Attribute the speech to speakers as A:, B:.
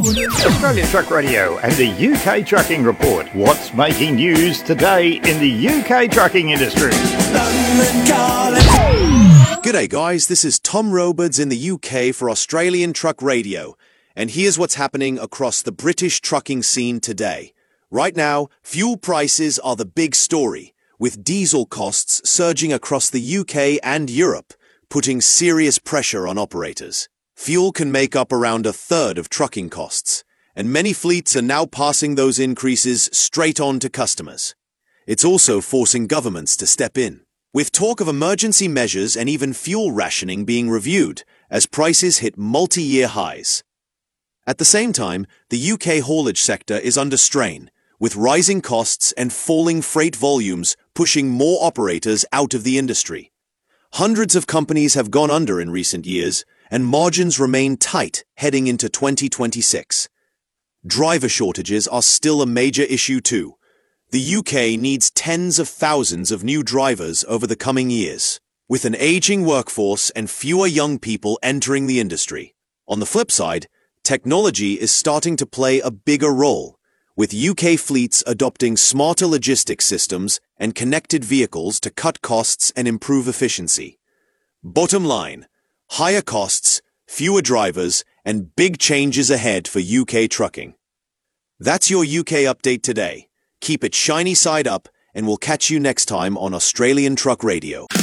A: Australian Truck Radio and the UK Trucking Report. What's making news today in the UK trucking industry?
B: G'day guys, this is Tom Robards in the UK for Australian Truck Radio, and here's what's happening across the British trucking scene today. Right now, fuel prices are the big story, with diesel costs surging across the UK and Europe, putting serious pressure on operators. Fuel can make up around a third of trucking costs, and many fleets are now passing those increases straight on to customers. It's also forcing governments to step in, with talk of emergency measures and even fuel rationing being reviewed as prices hit multi-year highs. At the same time, the UK haulage sector is under strain, with rising costs and falling freight volumes pushing more operators out of the industry. Hundreds of companies have gone under in recent years, and margins remain tight heading into 2026. Driver shortages are still a major issue too. The UK needs tens of thousands of new drivers over the coming years, with an aging workforce and fewer young people entering the industry. On the flip side, technology is starting to play a bigger role, with UK fleets adopting smarter logistics systems and connected vehicles to cut costs and improve efficiency. Bottom line, higher costs, fewer drivers, and big changes ahead for UK trucking. That's your UK update today. Keep it shiny side up, and we'll catch you next time on Australian Truck Radio.